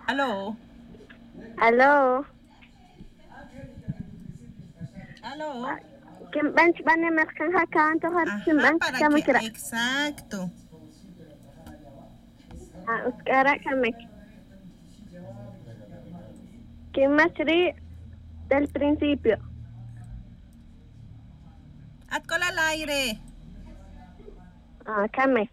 Aló. Aló. Aló. ¿Quién van a marcar acá? Para que, exacto. Oscar, ¿quién más del principio? Atcola al aire. Kamek.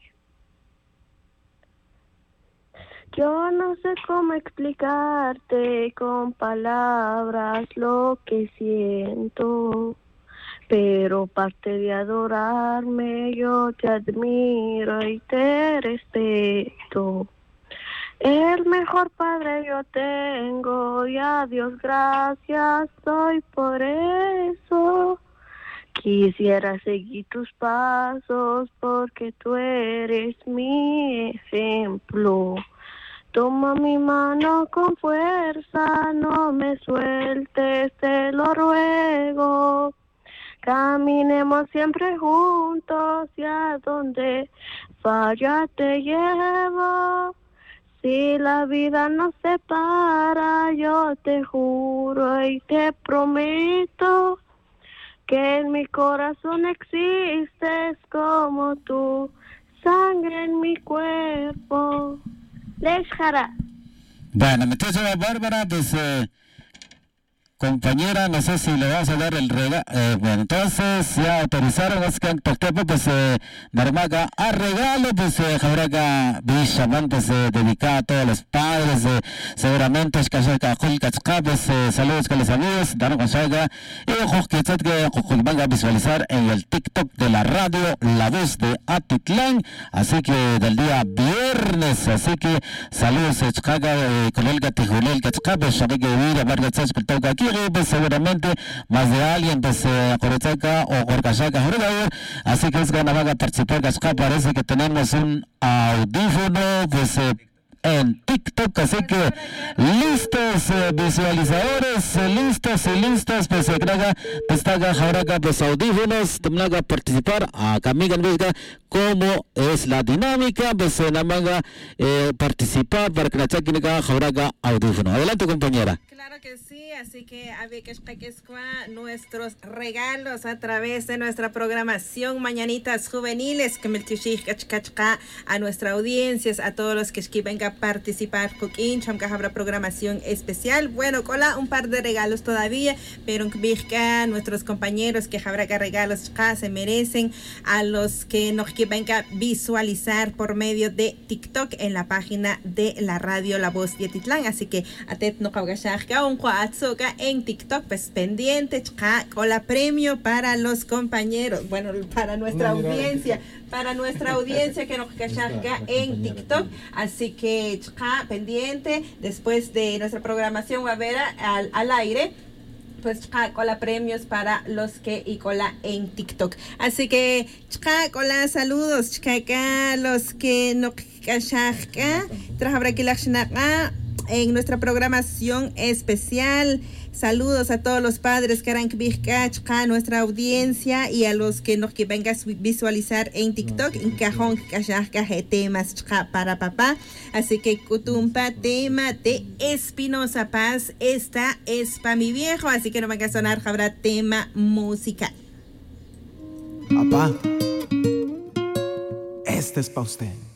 Yo no sé cómo explicarte con palabras lo que siento, pero parte de adorarme yo te admiro y te respeto. El mejor padre yo tengo y a Dios gracias doy por eso. Quisiera seguir tus pasos porque tú eres mi ejemplo. Toma mi mano con fuerza, no me sueltes, te lo ruego. Caminemos siempre juntos y a donde vaya te llevo. Si la vida nos separa, yo te juro y te prometo que en mi corazón existes como tu sangre en mi cuerpo. Jara. Bueno, entonces Bárbara, pues compañera, no sé si le vas a dar el regalo. Bueno, entonces ya autorizaron, es que pues Narmaga a regalo, pues Jabraga Bishaman, pues dedicada a todos los padres, seguramente es que saludos con los amigos, Dano Gonzaga, y ojos que van a visualizar en el TikTok de la radio La Voz de Atitlán, así que del día viernes, así que saludos con Olga Tijulel, Katzkabe, Sharik Vida, Vargas aquí, pues seguramente más de alguien, pues Coretaca o Corcachaca, así que es que van a participar, parece que tenemos un audífono, pues en TikTok, así que listos visualizadores, listos, pues se crea pestaga Jauraga, pues audífonos, tamnaga participar, acá migan cómo es la dinámica, pues namaga participar para que la chaquinaga Jauraga audífono. Adelante, compañera. Claro que sí, así que había que nuestros regalos a través de nuestra programación Mañanitas Juveniles, que me a nuestra audiencia, a todos los que vengan a participar con habrá programación especial. Bueno, cola un par de regalos todavía, pero nuestros compañeros que habrá regalos se merecen, a los que nos vengan a visualizar por medio de TikTok en la página de la radio La Voz de Atitlán, así que atet no en TikTok, pues pendiente, con la premio para los compañeros, bueno, para nuestra audiencia que nos cachanga en TikTok, así que pendiente, después de nuestra programación va a haber al aire, pues cola premios para los que y cola en TikTok. Así que cola saludos acá los que no cachanga tras habrá que la en nuestra programación especial. Saludos a todos los padres que harán a nuestra audiencia y a los que nos que vengan a visualizar en TikTok en cajón temas para papá. Así que Kutumpa, tema de Espinosa Paz, esta es para mi viejo, así que no van a sonar, habrá tema musical. Papá, este es para usted.